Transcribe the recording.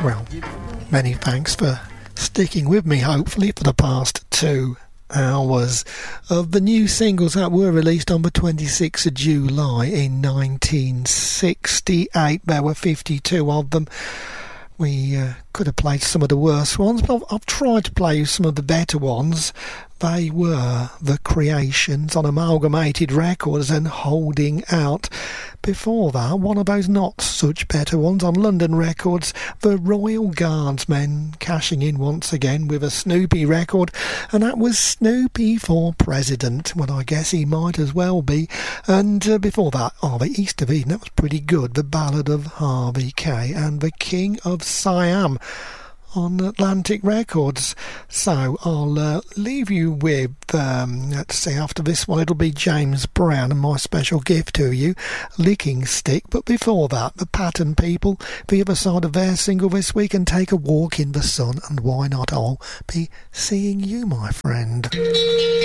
Well, many thanks for sticking with me, hopefully, for the past 2 hours of the new singles that were released on the 26th of July in 1968. There were 52 of them. We could have played some of the worst ones, but I've tried to play some of the better ones. They were The Creations on Amalgamated Records and Holding Out. Before that, one of those not such better ones on London Records, The Royal Guardsmen, cashing in once again with a Snoopy record, and that was Snoopy for President. Well, I guess he might as well be. And before that, the East of Eden, that was pretty good, The Ballad of Harvey Kay, and The King of Siam on Atlantic Records. So I'll leave you with, let's see, after this one it'll be James Brown and my special gift to you, Licking Stick. But before that, the Pattern People, the other side of their single this week, and Take a Walk in the Sun, and why not, I'll be seeing you, my friend.